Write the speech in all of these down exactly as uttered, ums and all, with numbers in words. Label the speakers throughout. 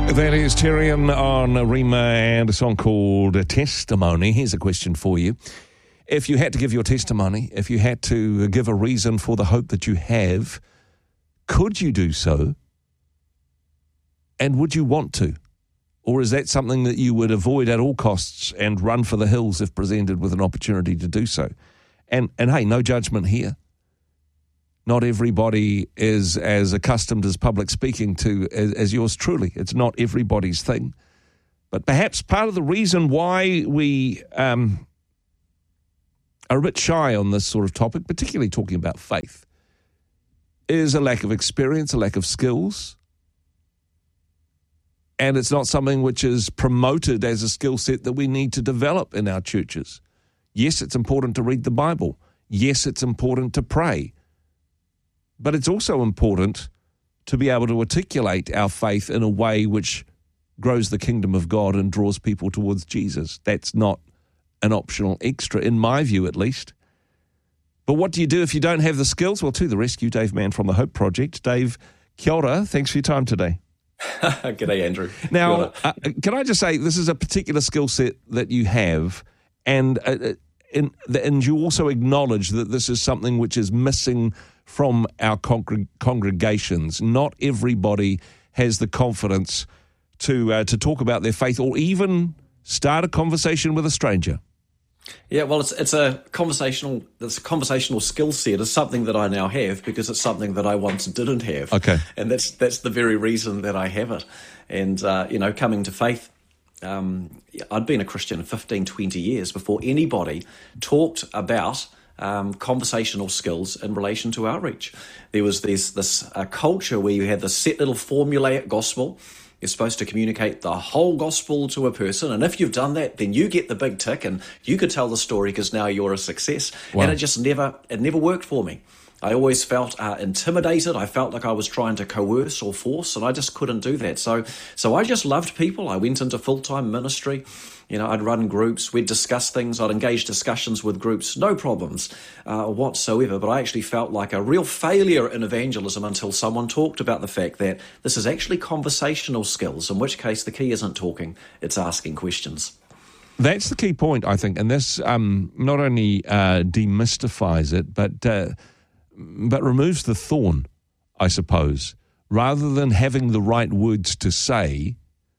Speaker 1: That is Tyrion on Rima and a song called Testimony. Here's a question for you. If you had to give your testimony, if you had to give a reason for the hope that you have, could you do so? And would you want to? Or is that something that you would avoid at all costs and run for the hills if presented with an opportunity to do so? And, and hey, no judgment here. Not everybody is as accustomed as public speaking to as, as yours truly. It's not everybody's thing. But perhaps part of the reason why we um, are a bit shy on this sort of topic, particularly talking about faith, is a lack of experience, a lack of skills. And it's not something which is promoted as a skill set that we need to develop in our churches. Yes, it's important to read the Bible. Yes, it's important to pray. But it's also important to be able to articulate our faith in a way which grows the kingdom of God and draws people towards Jesus. That's not an optional extra, in my view at least. But what do you do if you don't have the skills? Well, to the rescue, Dave Mann from the Hope Project. Dave, kia ora, thanks for your time today.
Speaker 2: G'day, Andrew.
Speaker 1: Now, uh, can I just say, this is a particular skill set that you have, and, uh, in, and you also acknowledge that this is something which is missing from our congreg- congregations. Not everybody has the confidence to uh, to talk about their faith or even start a conversation with a stranger.
Speaker 2: Yeah, well, it's it's a conversational it's a conversational skill set. It's something that I now have because it's something that I once didn't have.
Speaker 1: Okay,
Speaker 2: and that's that's the very reason that I have it. And uh, you know, coming to faith, um, I'd been a Christian fifteen, twenty years before anybody talked about Um, conversational skills in relation to outreach. There was this, this uh, culture where you had the set little formulaic gospel. You're supposed to communicate the whole gospel to a person, and if you've done that, then you get the big tick, and you could tell the story because now you're a success. Wow. And it just never, it never worked for me. I always felt uh, intimidated. I felt like I was trying to coerce or force, and I just couldn't do that. So, so I just loved people. I went into full-time ministry. You know, I'd run groups, we'd discuss things, I'd engage discussions with groups, no problems uh, whatsoever. But I actually felt like a real failure in evangelism until someone talked about the fact that this is actually conversational skills, in which case the key isn't talking, it's asking questions.
Speaker 1: That's the key point, I think, and this um, not only uh, demystifies it, but uh, but removes the thorn, I suppose. Rather than having the right words to say,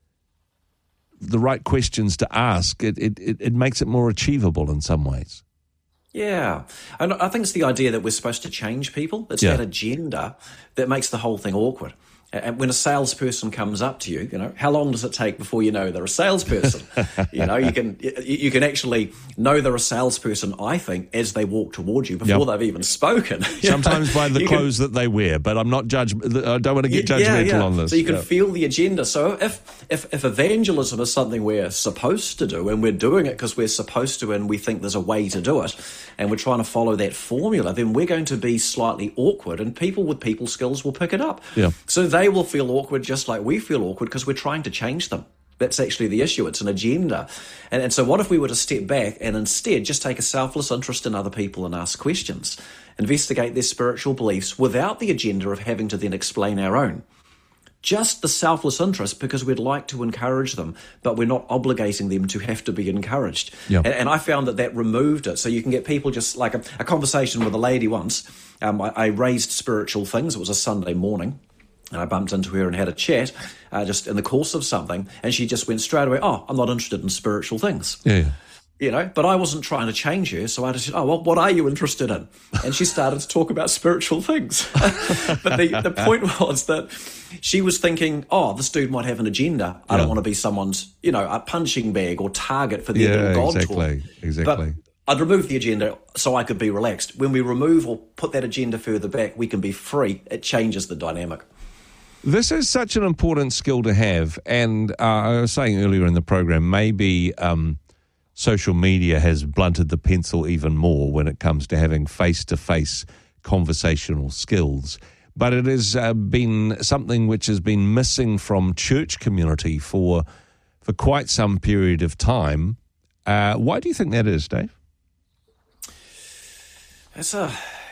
Speaker 1: the right questions to ask, it, it, it makes it more achievable in some ways.
Speaker 2: Yeah, and I think it's the idea that we're supposed to change people. It's
Speaker 1: yeah.
Speaker 2: that agenda that makes the whole thing awkward. And when a salesperson comes up to you, you know, how long does it take before you know they're a salesperson? you know, you can you can actually know they're a salesperson, I think, as they walk toward you before yep. they've even spoken.
Speaker 1: Sometimes
Speaker 2: know?
Speaker 1: by the
Speaker 2: you
Speaker 1: clothes can, that they wear, but I'm not judge. I don't want to get judgmental
Speaker 2: yeah, yeah.
Speaker 1: on this.
Speaker 2: So you can
Speaker 1: yeah.
Speaker 2: feel the agenda. So if, if if evangelism is something we're supposed to do, and we're doing it because we're supposed to, and we think there's a way to do it, and we're trying to follow that formula, then we're going to be slightly awkward, and people with people skills will pick it up.
Speaker 1: Yeah.
Speaker 2: So they will feel awkward just like we feel awkward because we're trying to change them. That's actually the issue. It's an agenda. And, and so what if we were to step back and instead just take a selfless interest in other people and ask questions, investigate their spiritual beliefs without the agenda of having to then explain our own? Just the selfless interest because we'd like to encourage them, but we're not obligating them to have to be encouraged.
Speaker 1: Yeah.
Speaker 2: And, and I found that that removed it. So you can get people just like a, a conversation with a lady once. Um, I, I raised spiritual things. It was a Sunday morning. And I bumped into her and had a chat uh, just in the course of something. And she just went straight away, oh, I'm not interested in spiritual things.
Speaker 1: Yeah.
Speaker 2: You know, but I wasn't trying to change her. So I just said, oh, well, what are you interested in? And she started to talk about spiritual things. But the, the point was that she was thinking, oh, this dude might have an agenda. I yeah. don't want to be someone's, you know, a punching bag or target for their
Speaker 1: yeah,
Speaker 2: little God
Speaker 1: exactly,
Speaker 2: talk.
Speaker 1: Exactly.
Speaker 2: But I'd remove the agenda so I could be relaxed. When we remove or put that agenda further back, we can be free. It changes the dynamic.
Speaker 1: This is such an important skill to have, and uh, I was saying earlier in the program, maybe um, social media has blunted the pencil even more when it comes to having face-to-face conversational skills. But it has uh, been something which has been missing from church community for for quite some period of time. Uh, why do you think that is, Dave?
Speaker 2: It's a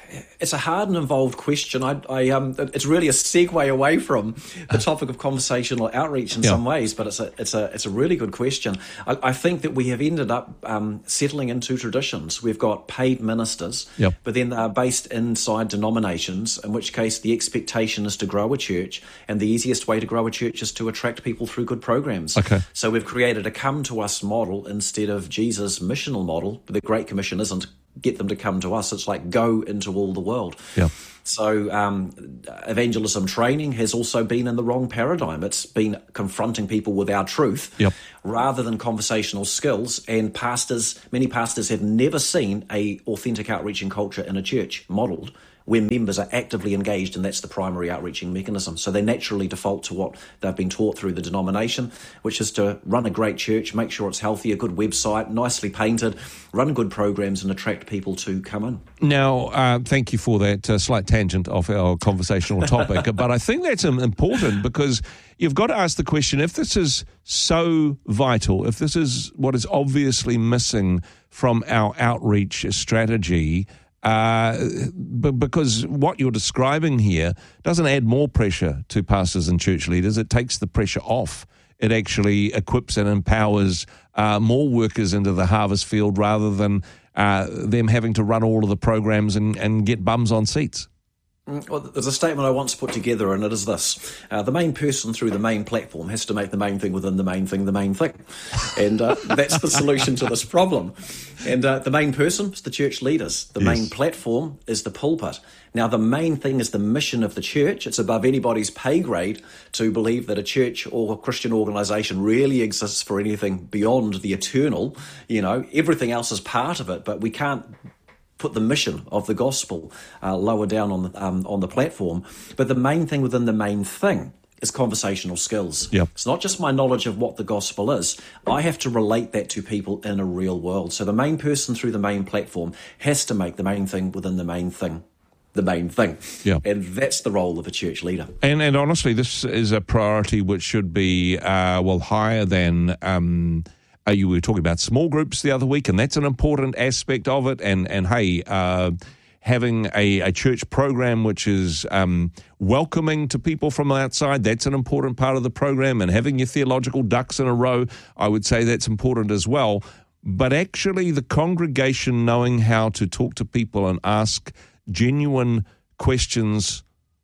Speaker 2: it's a hard and involved question. I, I, um, it's really a segue away from the topic of conversational outreach in yeah. some ways, but it's a, it's a, it's a really good question. I, I think that we have ended up um, settling into traditions. We've got paid ministers,
Speaker 1: yep.
Speaker 2: but then they're based inside denominations, in which case the expectation is to grow a church, and the easiest way to grow a church is to attract people through good programs.
Speaker 1: Okay.
Speaker 2: So we've created a come to us model instead of Jesus' missional model. The Great Commission isn't get them to come to us. It's like go into all the world.
Speaker 1: Yeah.
Speaker 2: So um, evangelism training has also been in the wrong paradigm. It's been confronting people with our truth
Speaker 1: yep.
Speaker 2: rather than conversational skills. And pastors, many pastors have never seen a authentic outreaching culture in a church modelled where members are actively engaged, and that's the primary outreaching mechanism. So they naturally default to what they've been taught through the denomination, which is to run a great church, make sure it's healthy, a good website, nicely painted, run good programs and attract people to come in.
Speaker 1: Now, uh, thank you for that uh, slight tangent off our conversational topic, but I think that's important because you've got to ask the question, if this is so vital, if this is what is obviously missing from our outreach strategy, Uh, b- because what you're describing here doesn't add more pressure to pastors and church leaders. It takes the pressure off. It actually equips and empowers uh, more workers into the harvest field rather than uh, them having to run all of the programs and, and get bums on seats.
Speaker 2: Well, there's a statement I once put together, and it is this. Uh, the main person through the main platform has to make the main thing within the main thing the main thing. And uh, that's the solution to this problem. And uh, the main person is the church leaders. The yes. main platform is the pulpit. Now, the main thing is the mission of the church. It's above anybody's pay grade to believe that a church or a Christian organisation really exists for anything beyond the eternal. You know, everything else is part of it, but we can't put the mission of the gospel uh, lower down on the, um, on the platform. But the main thing within the main thing is conversational skills.
Speaker 1: Yep.
Speaker 2: It's not just my knowledge of what the gospel is. I have to relate that to people in a real world. So the main person through the main platform has to make the main thing within the main thing the main thing.
Speaker 1: Yeah.
Speaker 2: And that's the role of a church leader.
Speaker 1: And and honestly, this is a priority which should be, uh, well, higher than... Um, Uh, you were talking about small groups the other week, and that's an important aspect of it. And, and hey, uh, having a, a church program which is um, welcoming to people from outside, that's an important part of the program. And having your theological ducks in a row, I would say that's important as well. But actually the congregation knowing how to talk to people and ask genuine questions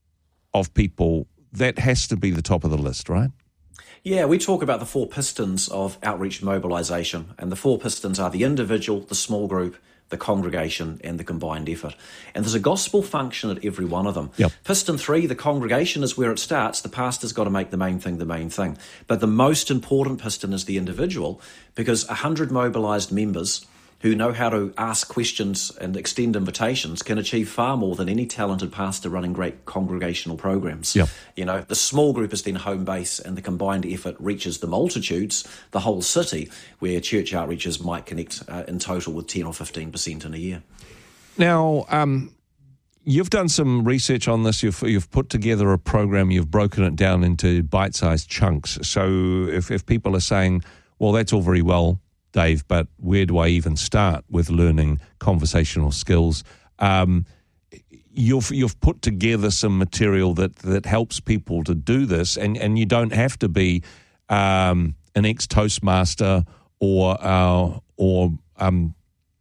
Speaker 1: of people, that has to be the top of the list, right?
Speaker 2: Yeah, we talk about the four pistons of outreach mobilisation, and the four pistons are the individual, the small group, the congregation, and the combined effort. And there's a gospel function at every one of them.
Speaker 1: Yep.
Speaker 2: Piston three, the congregation, is where it starts. The pastor's got to make the main thing the main thing. But the most important piston is the individual, because one hundred mobilised members who know how to ask questions and extend invitations can achieve far more than any talented pastor running great congregational programs.
Speaker 1: Yep.
Speaker 2: You know, the small group is then home base, and the combined effort reaches the multitudes, the whole city, where church outreaches might connect uh, in total with ten or fifteen percent in a year.
Speaker 1: Now, um, you've done some research on this. You've, you've put together a program. You've broken it down into bite-sized chunks. So if, if people are saying, well, that's all very well, Dave, but where do I even start with learning conversational skills? Um, you've you've put together some material that, that helps people to do this, and, and you don't have to be um, an ex-Toastmaster or uh, or um,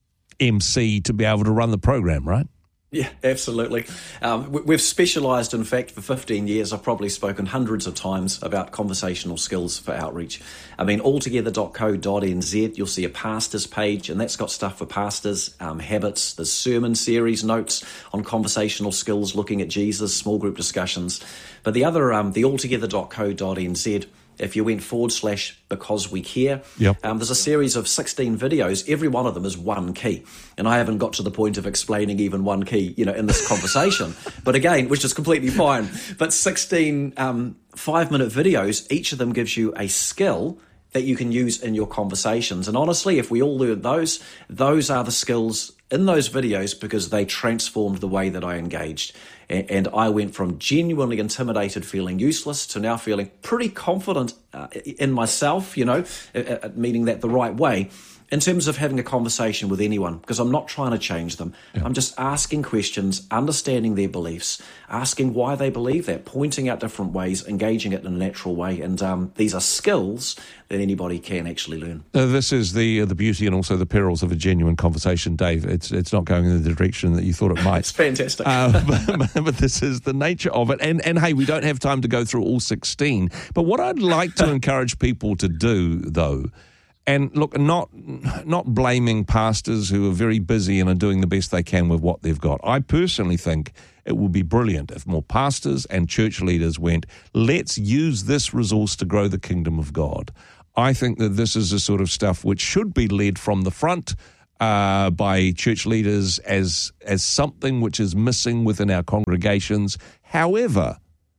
Speaker 1: M C to be able to run the program, right?
Speaker 2: Yeah, absolutely. Um, we've specialised, in fact, for fifteen years. I've probably spoken hundreds of times about conversational skills for outreach. I mean, altogether dot co dot n z, you'll see a pastors page, and that's got stuff for pastors, um, habits, there's sermon series notes on conversational skills, looking at Jesus, small group discussions. But the other, um, the altogether dot co dot n z, if you went forward slash because we care,
Speaker 1: yep.
Speaker 2: um, there's a series of sixteen videos. Every one of them is one key. And I haven't got to the point of explaining even one key, you know, in this conversation. But again, which is completely fine. But sixteen um, five-minute videos, each of them gives you a skill that you can use in your conversations. And honestly, if we all learned those, those are the skills in those videos, because they transformed the way that I engaged. And I went from genuinely intimidated, feeling useless, to now feeling pretty confident uh, in myself, you know, at meaning that the right way. in terms of having a conversation with anyone, because I'm not trying to change them. Yeah. I'm just asking questions, understanding their beliefs, asking why they believe that, pointing out different ways, engaging it in a natural way. And um, these are skills that anybody can actually learn.
Speaker 1: Uh, this is the uh, the beauty and also the perils of a genuine conversation, Dave. It's it's not going in the direction that you thought it might.
Speaker 2: It's fantastic.
Speaker 1: uh, but, but this is the nature of it. And, and hey, we don't have time to go through all sixteen. But what I'd like to encourage people to do, though, and look, not not blaming pastors who are very busy and are doing the best they can with what they've got. I personally think it would be brilliant if more pastors and church leaders went, let's use this resource to grow the kingdom of God. I think that this is the sort of stuff which should be led from the front uh, by church leaders as as something which is missing within our congregations. However,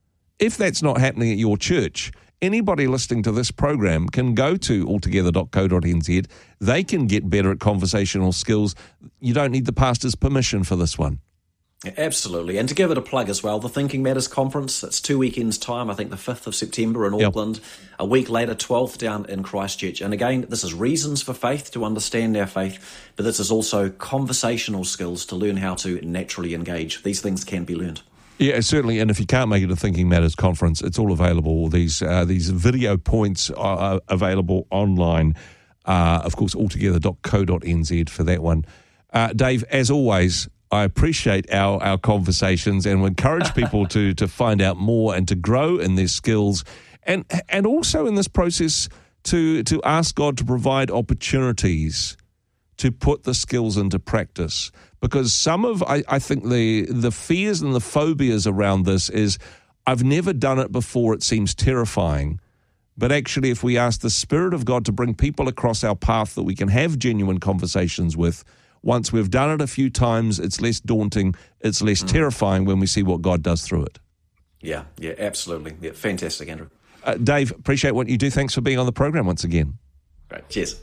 Speaker 1: if that's not happening at your church, anybody listening to this program can go to altogether dot co dot n z. They can get better at conversational skills. You don't need the pastor's permission for this one.
Speaker 2: Absolutely. And to give it a plug as well, the Thinking Matters Conference, it's two weekends' time, I think the fifth of September in Auckland, yep. A week later, twelfth down in Christchurch. And again, this is reasons for faith, to understand our faith, but this is also conversational skills to learn how to naturally engage. These things can be learned.
Speaker 1: Yeah, certainly. And if you can't make it to Thinking Matters Conference, it's all available. These uh, these video points are available online. Uh, of course, altogether dot co dot n z for that one. Uh, Dave, as always, I appreciate our, our conversations and encourage people to to find out more and to grow in their skills, and and also in this process to to ask God to provide opportunities to put the skills into practice. Because some of, I, I think, the the fears and the phobias around this is, I've never done it before, it seems terrifying. But actually, if we ask the Spirit of God to bring people across our path that we can have genuine conversations with, once we've done it a few times, it's less daunting, it's less mm. terrifying when we see what God does through it.
Speaker 2: Yeah, yeah, absolutely. Yeah, fantastic, Andrew.
Speaker 1: Uh, Dave, appreciate what you do. Thanks for being on the program once again.
Speaker 2: Great, cheers.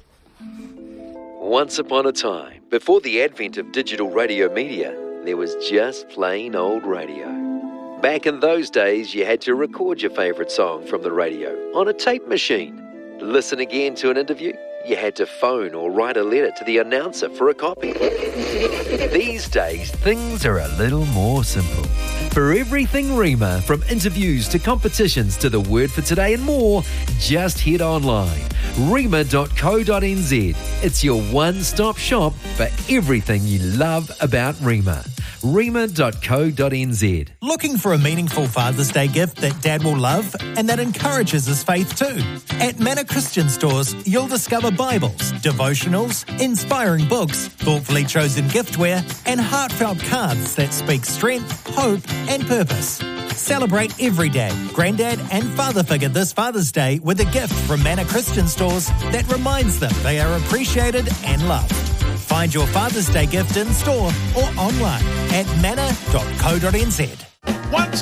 Speaker 3: Once upon a time, before the advent of digital radio media, there was just plain old radio. Back in those days, you had to record your favourite song from the radio on a tape machine. Listen again to an interview, you had to phone or write a letter to the announcer for a copy. These days, things are a little more simple. For everything Rhema, from interviews to competitions to the Word for Today and more, just head online. rhema dot co dot n z. It's your one-stop shop for everything you love about Rhema. rhema dot co dot n z.
Speaker 4: Looking for a meaningful Father's Day gift that Dad will love and that encourages his faith too? At Manor Christian Stores, you'll discover Bibles, devotionals, inspiring books, thoughtfully chosen giftware, and heartfelt cards that speak strength, hope, and purpose. Celebrate every dad, granddad, and father figure this Father's Day with a gift from Manor Christian Stores that reminds them they are appreciated and loved. Find your Father's Day gift in store or online at manor dot co dot n z.